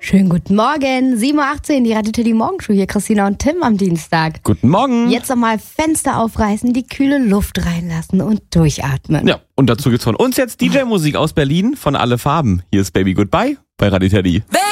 Schönen guten Morgen, 7.18 Uhr, die Radio Teddy Morgenshow hier, Christina und Tim am Dienstag. Guten Morgen. Jetzt nochmal Fenster aufreißen, die kühle Luft reinlassen und durchatmen. Ja, und dazu gibt's von uns jetzt DJ-Musik aus Berlin von Alle Farben. Hier ist Baby Goodbye bei Radio Teddy.